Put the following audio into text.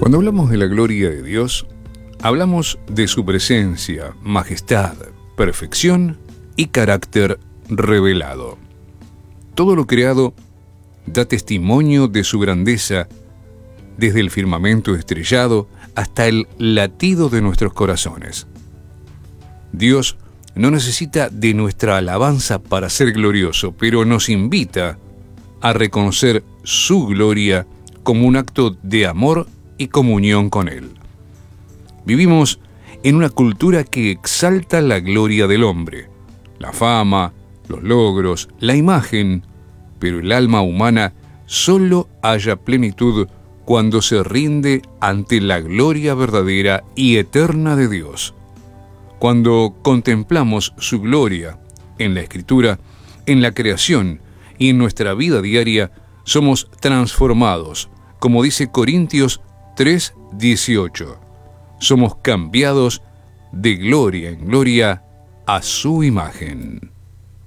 Cuando hablamos de la gloria de Dios, hablamos de su presencia, majestad, perfección y carácter revelado. Todo lo creado da testimonio de su grandeza, desde el firmamento estrellado hasta el latido de nuestros corazones. Dios no necesita de nuestra alabanza para ser glorioso, pero nos invita a reconocer su gloria como un acto de amor y comunión con Él. Vivimos en una cultura que exalta la gloria del hombre, la fama, los logros, la imagen, pero el alma humana solo halla plenitud cuando se rinde ante la gloria verdadera y eterna de Dios. Cuando contemplamos su gloria en la Escritura, en la creación y en nuestra vida diaria, somos transformados, como dice Corintios 3:18. Somos cambiados de gloria en gloria a su imagen.